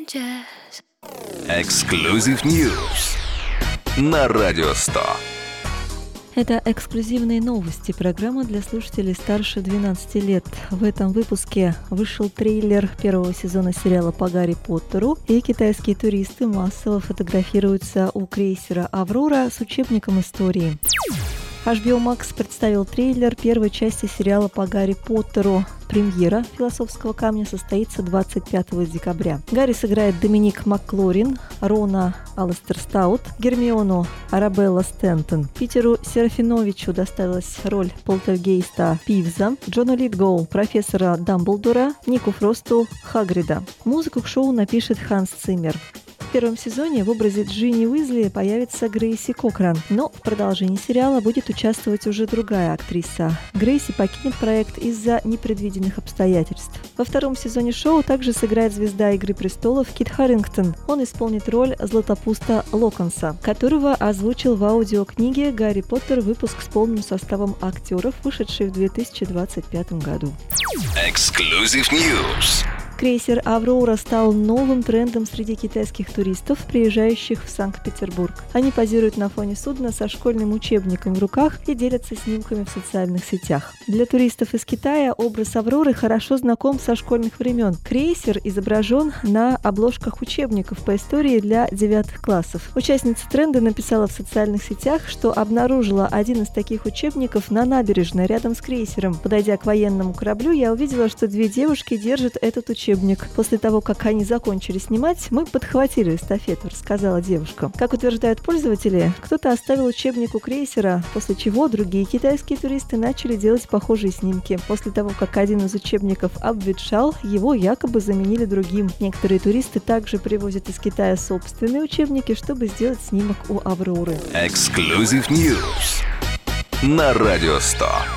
Exclusive News на Радио 100. Это эксклюзивные новости, программа для слушателей старше 12 лет. В этом выпуске вышел трейлер первого сезона сериала по Гарри Поттеру, и китайские туристы массово фотографируются у крейсера «Аврора» с учебником истории. HBO Max представил трейлер первой части сериала по Гарри Поттеру. Премьера «Философского камня» состоится 25 декабря. Гарри сыграет Доминик Макклорин, Рона Алистер Стаут, Гермиону Арабелла Стентон. Питеру Серафиновичу доставилась роль полтергейста Пивза, Джону Литгоу, профессора Дамблдора, Нику Фросту, Хагрида. Музыку к шоу напишет Ханс Циммер. В первом сезоне в образе Джинни Уизли появится Грейси Кокран, но в продолжении сериала будет участвовать уже другая актриса. Грейси покинет проект из-за непредвиденных обстоятельств. Во втором сезоне шоу также сыграет звезда «Игры престолов» Кит Харингтон. Он исполнит роль Златопуста Локонса, которого озвучил в аудиокниге «Гарри Поттер», выпуск с полным составом актеров, вышедший в 2025 году. Exclusive News. Крейсер «Аврора» стал новым трендом среди китайских туристов, приезжающих в Санкт-Петербург. Они позируют на фоне судна со школьным учебником в руках и делятся снимками в социальных сетях. Для туристов из Китая образ «Авроры» хорошо знаком со школьных времен. Крейсер изображен на обложках учебников по истории для 9 классов. Участница тренда написала в социальных сетях, что обнаружила один из таких учебников на набережной рядом с крейсером. Подойдя к военному кораблю, я увидела, что две девушки держат этот учебник. После того, как они закончили снимать, мы подхватили эстафету, рассказала девушка. Как утверждают пользователи, кто-то оставил учебник у крейсера, после чего другие китайские туристы начали делать похожие снимки. После того, как один из учебников обветшал, его якобы заменили другим. Некоторые туристы также привозят из Китая собственные учебники, чтобы сделать снимок у «Авроры». Exclusive News на Радио 100.